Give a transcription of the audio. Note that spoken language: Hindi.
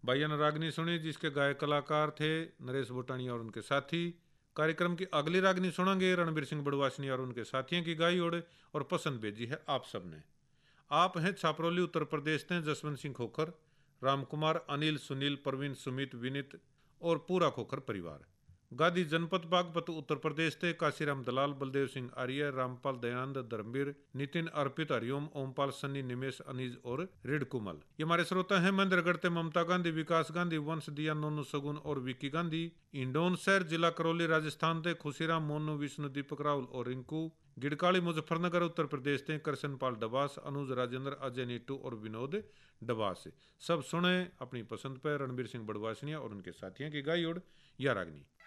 भाइयों ने रागनी सुनी जिसके गायक कलाकार थे नरेश बुटानिया और उनके साथी। कार्यक्रम की अगली रागनी सुनेंगे रणबीर सिंह बड़वासनी और उनके साथियों की गाई और पसंद भेजी है आप सबने। आप हैं छापरौली उत्तर प्रदेश से जसवंत सिंह खोखर, राम कुमार, अनिल, सुनील, प्रवीण, सुमित, विनीत और पूरा खोखर परिवार। गादी जनपद बागपत उत्तर प्रदेश से काशीराम दलाल, बलदेव सिंह आर्य, रामपाल, दयानंद, धर्मवीर, नितिन, अर्पित, हरिओम, ओमपाल, सन्नी, निमेश, अनीज और ऋड कुमल। ये हमारे श्रोता हैं महेंद्रगढ़ से ममता गांधी, विकास गांधी, वंश दिया, नोनू सगुन और विकी गांधी। इंडोन शहर जिला करौली राजस्थान से खुशीराम, मोनू, विष्णु, दीपक राहुल और रिंकू। गिड़काली मुजफ्फरनगर उत्तर प्रदेश से कृष्णपाल डबास, अनुज, राजेंद्र, अजय नीटू और विनोद डबास। सब सुने अपनी पसंद पर रणबीर सिंह बड़वासनिया और उनके साथियों की गाई या रागनी।